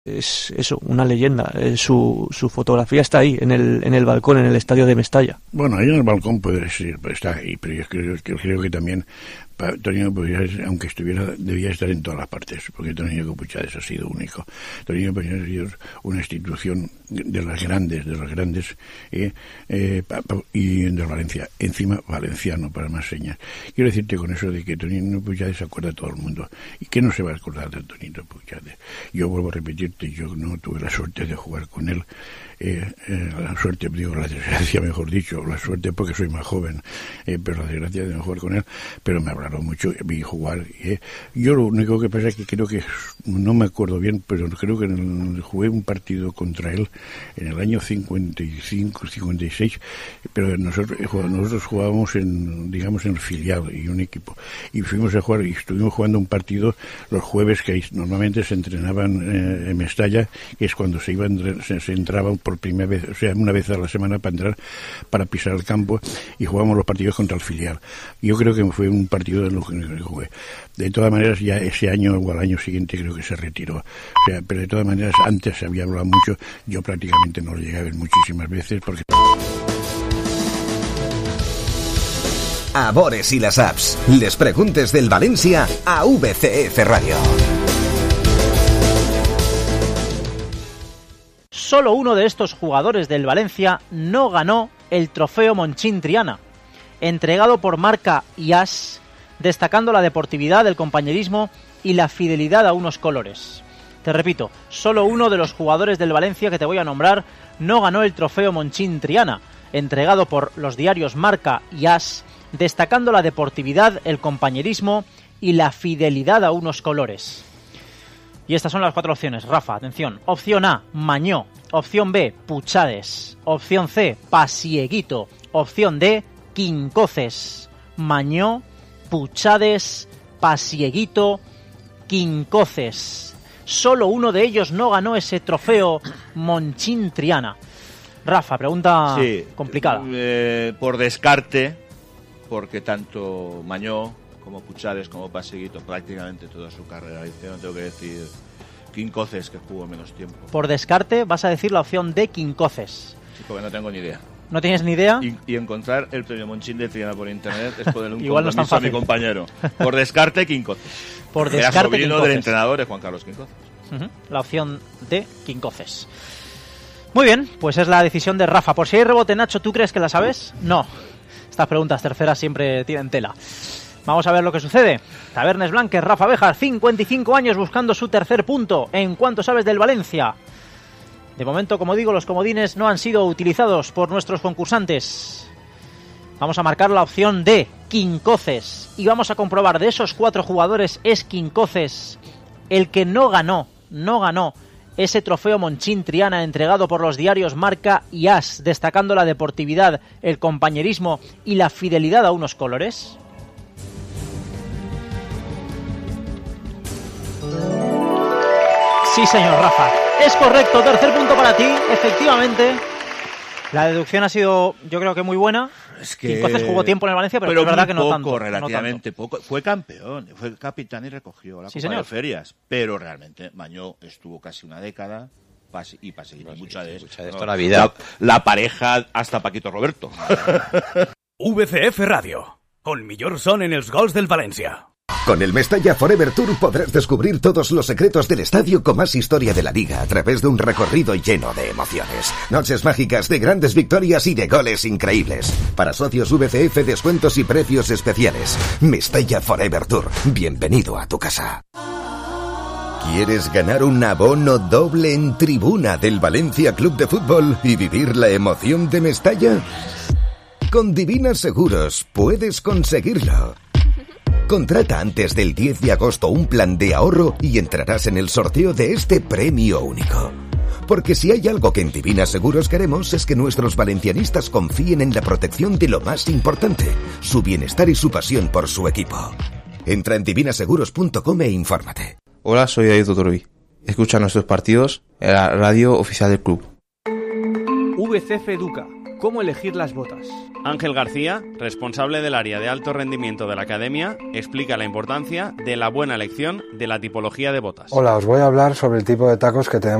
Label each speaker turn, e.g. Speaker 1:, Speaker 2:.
Speaker 1: es eso, una leyenda. Su fotografía está ahí, en el balcón, en el estadio de Mestalla.
Speaker 2: Bueno, ahí en el balcón puede ser, está ahí, pero yo creo que también Tonino Puigades, aunque debía estar en todas las partes, porque Tonino Puigades ha sido único. Tonino Puigades ha sido una institución de las grandes, y de Valencia, encima valenciano, para más señas. Quiero decirte con eso de que Tonino Puigades se acuerda a todo el mundo. ¿Y qué no se va a acordar de Tonino Puigades? Yo vuelvo a repetirte, yo no tuve la suerte de jugar con él. La suerte, digo, la desgracia, mejor dicho, la suerte porque soy más joven, pero la desgracia de no jugar con él, pero me hablaron mucho, vi jugar. Yo lo único que pasa es que creo que, no me acuerdo bien, pero creo que jugué un partido contra él en el año 55, 56, pero nosotros jugábamos en el filial y un equipo, y fuimos a jugar y estuvimos jugando un partido los jueves, que normalmente se entrenaban en Mestalla, que es cuando se entraban por primera vez, o sea, una vez a la semana para pisar el campo, y jugábamos los partidos contra el filial. Yo creo que fue un partido de los que jugué. De todas maneras, ya ese año o al año siguiente creo que se retiró. O sea, pero de todas maneras, antes se había hablado mucho, yo prácticamente no lo llegué a ver muchísimas veces porque...
Speaker 3: A Bores y las apps. Les preguntes del Valencia a VCF Radio.
Speaker 4: Solo uno de estos jugadores del Valencia no ganó el trofeo Monchín Triana, entregado por Marca y AS, destacando la deportividad, el compañerismo y la fidelidad a unos colores. Te repito, solo uno de los jugadores del Valencia que te voy a nombrar no ganó el trofeo Monchín Triana, entregado por los diarios Marca y AS, destacando la deportividad, el compañerismo y la fidelidad a unos colores. Y estas son las 4 opciones, Rafa, atención. Opción A, Mañó. Opción B, Puchades. Opción C, Pasieguito. Opción D, Quincoces. Mañó, Puchades, Pasieguito, Quincoces. Solo uno de ellos no ganó ese trofeo Monchín Triana. Rafa, pregunta complicada.
Speaker 5: Por descarte, porque tanto Mañó como Puchades, como Pasieguito, prácticamente toda su carrera hicieron, tengo que decir, Quincoces, que jugó menos tiempo.
Speaker 4: Por descarte, vas a decir la opción de Quincoces.
Speaker 5: Sí, porque no tengo ni idea.
Speaker 4: ¿No tienes ni idea?
Speaker 5: Y encontrar el premio Monchín de Triana por internet es ponerle un
Speaker 4: igual
Speaker 5: compromiso a mi compañero. Por descarte, Quincoces.
Speaker 4: Por descarte,
Speaker 5: era sobrino
Speaker 4: Quincoces.
Speaker 5: Del entrenador de Juan Carlos Quincoces.
Speaker 4: La opción de Quincoces. Muy bien, pues es la decisión de Rafa. Por si hay rebote, Nacho, ¿tú crees que la sabes? No. Estas preguntas terceras siempre tienen tela. Vamos a ver lo que sucede. Tabernes Blanques, Rafa Béjar, 55 años buscando su tercer punto. ¿En cuánto sabes del Valencia? De momento, como digo, los comodines no han sido utilizados por nuestros concursantes. Vamos a marcar la opción D, Quincoces. Y vamos a comprobar, de esos 4 jugadores, es Quincoces el que no ganó ese trofeo Monchín Triana entregado por los diarios Marca y AS, destacando la deportividad, el compañerismo y la fidelidad a unos colores. Sí, señor Rafa. Es correcto, tercer punto para ti, efectivamente. La deducción ha sido, yo creo que muy buena.
Speaker 5: Es que
Speaker 4: Quincoces jugó tiempo en el Valencia, pero es verdad que no tanto.
Speaker 5: Relativamente poco. Fue campeón, fue capitán y recogió la Copa de Ferias. Pero realmente Mañó estuvo casi una década y Pasieguito mucha de
Speaker 6: toda la vida.
Speaker 5: La pareja hasta Paquito Roberto.
Speaker 7: VCF Radio. El millor son en els gols del Valencia.
Speaker 3: Con el Mestalla Forever Tour podrás descubrir todos los secretos del estadio con más historia de la liga a través de un recorrido lleno de emociones. Noches mágicas de grandes victorias y de goles increíbles. Para socios VCF, descuentos y precios especiales. Mestalla Forever Tour. Bienvenido a tu casa. ¿Quieres ganar un abono doble en tribuna del Valencia Club de Fútbol y vivir la emoción de Mestalla? Con Divina Seguros puedes conseguirlo. Contrata antes del 10 de agosto un plan de ahorro y entrarás en el sorteo de este premio único. Porque si hay algo que en Divina Seguros queremos es que nuestros valencianistas confíen en la protección de lo más importante, su bienestar y su pasión por su equipo. Entra en divinaseguros.com e infórmate.
Speaker 6: Hola, soy David Otorbi. Escucha nuestros partidos en la radio oficial del club.
Speaker 8: VCF Educa. cómo elegir las botas.
Speaker 9: Ángel García, responsable del área de alto rendimiento de la Academia, explica la importancia de la buena elección de la tipología de botas.
Speaker 10: Hola, os voy a hablar sobre el tipo de tacos que tenemos